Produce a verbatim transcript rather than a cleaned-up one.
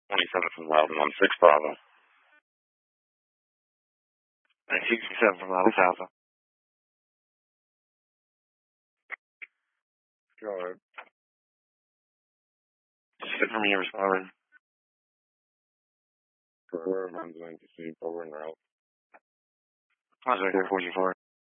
twenty-seven from Loudon on six Bravo. And sixty-seven from Loudon Alpha. Go ahead. Just for me responding. For where I'm going to see over and out. Contact four four four.